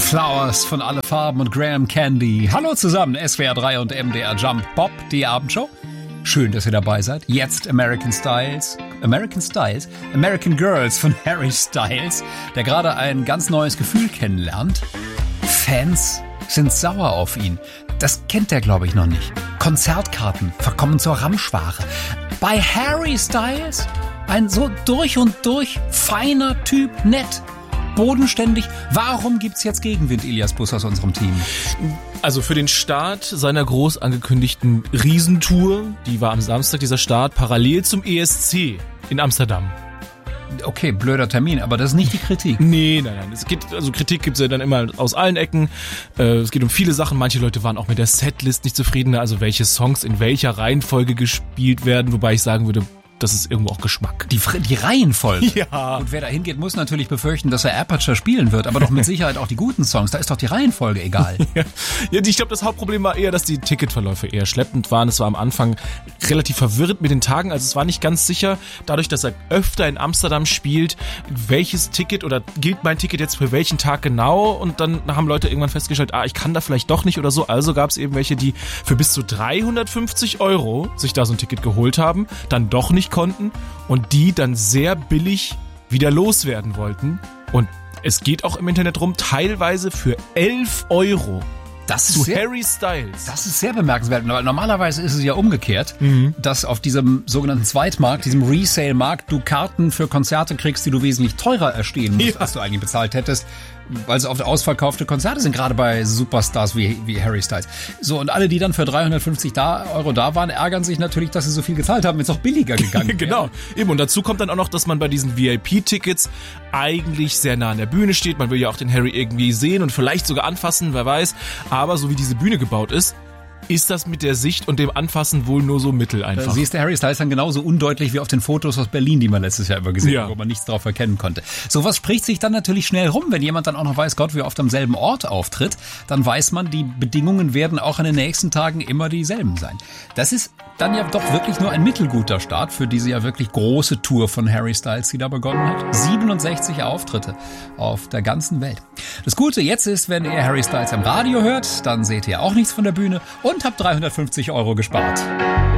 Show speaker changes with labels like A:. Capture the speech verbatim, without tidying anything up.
A: Flowers von Alle Farben und Graham Candy. Hallo zusammen, S W R drei und M D R Jump Pop, die Abendshow. Schön, dass ihr dabei seid. Jetzt American Styles, American Styles, American Girls von Harry Styles, der gerade ein ganz neues Gefühl kennenlernt. Fans sind sauer auf ihn. Das kennt er, glaube ich, noch nicht. Konzertkarten verkommen zur Ramschware. Bei Harry Styles ein so durch und durch feiner Typ, nett, bodenständig. Warum gibt's jetzt Gegenwind, Ilias Bus aus unserem Team?
B: Also für den Start seiner groß angekündigten Riesentour, die war am Samstag, dieser Start, parallel zum E S C in Amsterdam.
A: Okay, blöder Termin, aber das ist nicht die Kritik.
B: Nee, nein, nein. Es geht, also Kritik gibt's ja dann immer aus allen Ecken. Äh, es geht um viele Sachen. Manche Leute waren auch mit der Setlist nicht zufrieden, also welche Songs in welcher Reihenfolge gespielt werden, wobei ich sagen würde, das ist irgendwo auch Geschmack.
A: Die, die Reihenfolge.
B: Ja.
A: Und wer da hingeht, muss natürlich befürchten, dass er Aperture spielen wird, aber doch mit Sicherheit auch die guten Songs. Da ist doch die Reihenfolge egal.
B: Ja, ja, ich glaube, das Hauptproblem war eher, dass die Ticketverläufe eher schleppend waren. Es war am Anfang relativ verwirrend mit den Tagen, also es war nicht ganz sicher, dadurch, dass er öfter in Amsterdam spielt, welches Ticket oder gilt mein Ticket jetzt für welchen Tag genau, und dann haben Leute irgendwann festgestellt, ah, ich kann da vielleicht doch nicht oder so, also gab es eben welche, die für bis zu dreihundertfünfzig Euro sich da so ein Ticket geholt haben, dann doch nicht konnten und die dann sehr billig wieder loswerden wollten. Und es geht auch im Internet rum, teilweise für elf Euro.
A: Das
B: zu
A: ist sehr,
B: Harry Styles.
A: Das ist sehr bemerkenswert, weil normalerweise ist es ja umgekehrt,
B: Mhm.
A: dass auf diesem sogenannten Zweitmarkt, diesem Resale-Markt, du Karten für Konzerte kriegst, die du wesentlich teurer erstehen musst,
B: Ja.
A: als du eigentlich bezahlt hättest, weil es oft ausverkaufte Konzerte sind, gerade bei Superstars wie, wie Harry Styles. So, und alle, die dann für dreihundertfünfzig Euro da waren, ärgern sich natürlich, dass sie so viel gezahlt haben, wenn es auch billiger gegangen wäre.
B: Genau, eben. Und dazu kommt dann auch noch, dass man bei diesen V I P-Tickets eigentlich sehr nah an der Bühne steht. Man will ja auch den Harry irgendwie sehen und vielleicht sogar anfassen, wer weiß. Aber so wie diese Bühne gebaut ist, ist das mit der Sicht und dem Anfassen wohl nur so mittel einfach.
A: Da siehst du Harry Styles dann genauso undeutlich wie auf den Fotos aus Berlin, die man letztes Jahr immer gesehen
B: Ja.
A: hat, wo man nichts drauf erkennen konnte. Sowas spricht sich dann natürlich schnell rum, wenn jemand dann auch noch weiß, Gott, wie oft am selben Ort auftritt, dann weiß man, die Bedingungen werden auch in den nächsten Tagen immer dieselben sein. Das ist dann ja doch wirklich nur ein mittelguter Start für diese ja wirklich große Tour von Harry Styles, die da begonnen hat. siebenundsechzig Auftritte auf der ganzen Welt. Das Gute jetzt ist, wenn ihr Harry Styles am Radio hört, dann seht ihr auch nichts von der Bühne und habt dreihundertfünfzig Euro gespart.